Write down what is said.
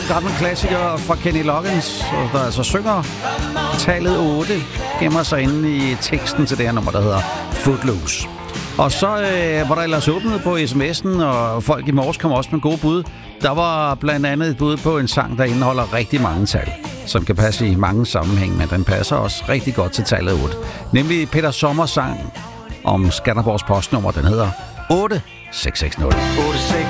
gamle klassiker fra Kenny Loggins, der altså synger tallet 8, gemmer sig inde i teksten til det her nummer, der hedder Footloose. Og så var der ellers åbnet på sms'en, og folk i morges kom også med gode bud. Der var blandt andet et bud på en sang, der indeholder rigtig mange tal, som kan passe i mange sammenhæng, men den passer også rigtig godt til tallet 8. Nemlig Peter Sommers sang om Skanderborgs postnummer, den hedder 8660.